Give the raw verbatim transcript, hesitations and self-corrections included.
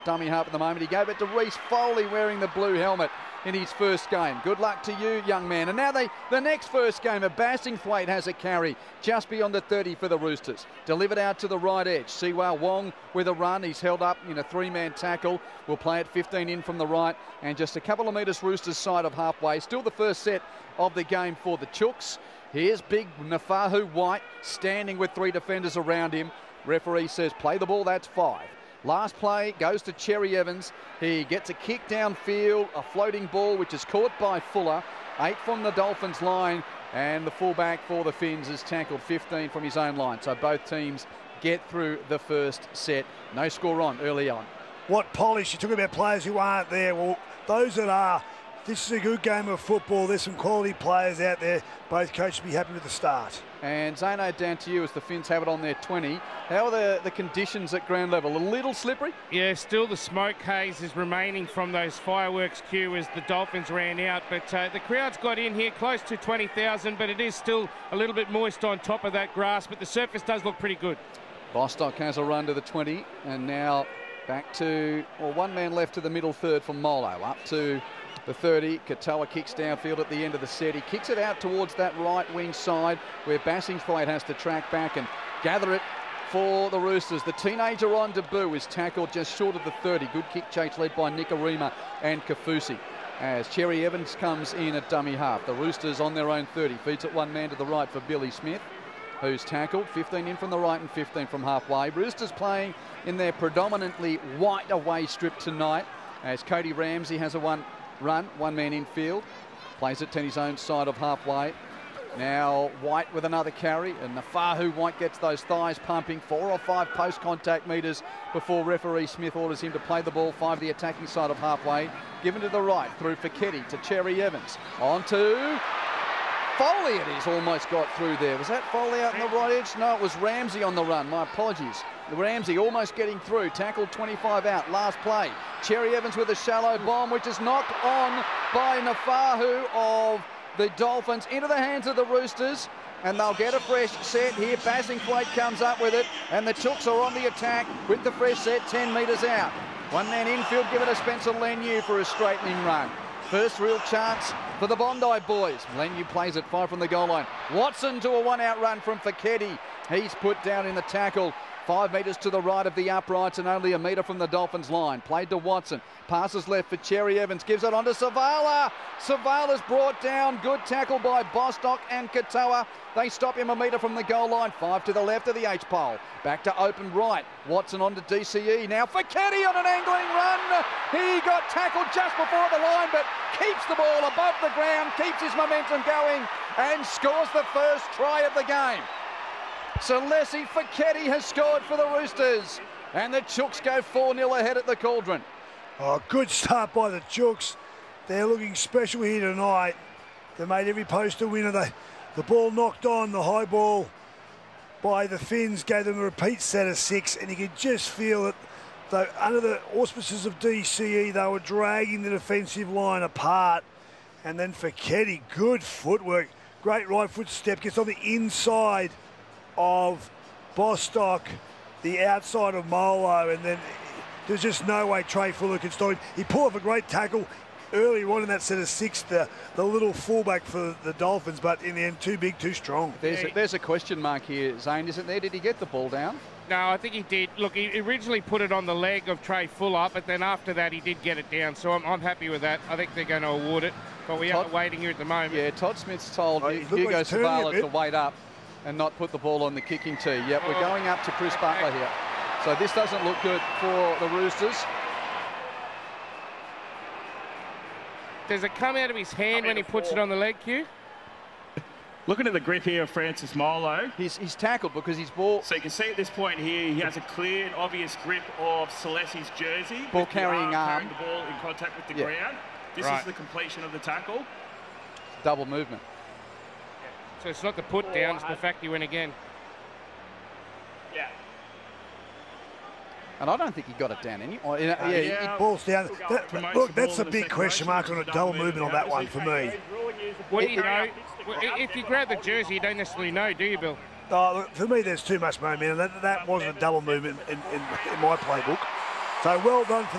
Dummy half at the moment. He gave it to Reece Foley wearing the blue helmet in his first game. Good luck to you, young man. And now they, the next first game of Basingthwaite has a carry just beyond the thirty for the Roosters. Delivered out to the right edge. Siwa Wong with a run. He's held up in a three-man tackle. Will play it fifteen in from the right and just a couple of metres Roosters side of halfway. Still the first set of the game for the Chooks. Here's big Nafahu White standing with three defenders around him. Referee says play the ball, that's five. Last play goes to Cherry Evans. He gets a kick downfield, a floating ball which is caught by Fuller. Eight from the Dolphins line, and the fullback for the Finns is tackled fifteen from his own line. So both teams get through the first set. No score on early on. What polish. You talk about players who aren't there. Well, those that are, this is a good game of football. There's some quality players out there. Both coaches will be happy with the start. And Zano, down to you as the Finns have it on their twenty. How are the, the conditions at ground level? A little slippery? Yeah, still the smoke haze is remaining from those fireworks queue as the Dolphins ran out. But uh, the crowd's got in here close to twenty thousand, but it is still a little bit moist on top of that grass. But the surface does look pretty good. Bostock has a run to the twenty, and now back to, well, one man left to the middle third from Molo. Up to the thirty, Katoa kicks downfield at the end of the set. He kicks it out towards that right wing side where Basingthwaite has to track back and gather it for the Roosters. The teenager on debut is tackled just short of the thirty. Good kick chase led by Nikarima and Kafusi as Cherry Evans comes in at dummy half. The Roosters on their own thirty. Feeds it one man to the right for Billy Smith, who's tackled. fifteen in from the right and fifteen from halfway. Roosters playing in their predominantly white away strip tonight as Cody Ramsey has a one run, one man infield, plays it to his own side of halfway. Now White with another carry, and Nafahu White gets those thighs pumping. Four or five post-contact metres before referee Smith orders him to play the ball. Five the attacking side of halfway. Given to the right through Feketi to Cherry Evans. On to Foley. It is almost got through there. Was that Foley out on the right edge? No, it was Ramsey on the run. My apologies. Ramsey almost getting through. Tackled twenty-five out. Last play. Cherry Evans with a shallow bomb, which is knocked on by Nafahu of the Dolphins into the hands of the Roosters. And they'll get a fresh set here. Basingthwaite comes up with it. And the Chooks are on the attack with the fresh set ten metres out. One man infield, give it to Spencer Leniu for a straightening run. First real chance for the Bondi boys. Leniu plays it far from the goal line. Watson to a one-out run from Feketi. He's put down in the tackle. Five metres to the right of the uprights and only a metre from the Dolphins line. Played to Watson. Passes left for Cherry Evans. Gives it on to Savala. Savala's brought down. Good tackle by Bostock and Katoa. They stop him a metre from the goal line. Five to the left of the H-pole. Back to open right. Watson on to D C E. Now Feketi on an angling run. He got tackled just before the line, but keeps the ball above the ground, keeps his momentum going and scores the first try of the game. So Leslie Feketi has scored for the Roosters, and the Chooks go four nil ahead at the Cauldron. Oh, good start by the Chooks. They're looking special here tonight. They made every post a winner. They, the ball knocked on, the high ball by the Finns gave them a repeat set of six, and you could just feel that they, under the auspices of D C E, they were dragging the defensive line apart. And then Feketi, good footwork, great right foot step, gets on the inside of Bostock, the outside of Molo, and then there's just no way Trey Fuller could stop him. He pulled off a great tackle early on in that set of six, the, the little fullback for the Dolphins, but in the end, too big, too strong. There's a, there's a question mark here, Zane, isn't there? Did he get the ball down? No, I think he did. Look, he originally put it on the leg of Trey Fuller, but then after that he did get it down, so I'm, I'm happy with that. I think they're going to award it, but we are waiting here at the moment. Yeah, Todd Smith's told oh, Hugo like Savala to wait up and not put the ball on the kicking tee. Yep, we're going up to Chris Butler here. So this doesn't look good for the Roosters. Does it come out of his hand when he puts it on the leg, Q? Looking at the grip here of Francis Molo. He's, he's tackled because his ball... So you can see at this point here, he has a clear and obvious grip of Celeste's jersey. Ball carrying arm. Carrying the ball in contact with the Yeah. ground. This Right. is the completion of the tackle. Double movement. So it's not the put down, it's the fact he went again. Yeah. And I don't think he got it down any. Oh, yeah, Uh, yeah, yeah. he- Ball's down. That, Promotes look, the that's ball a in big the question second mark on a motion, double double movement on that one for me. What do you know? If you grab the jersey, you don't necessarily know, do you, Bill? Oh, look, for me, there's too much momentum. That, that wasn't a double movement in, in, in my playbook. So well done for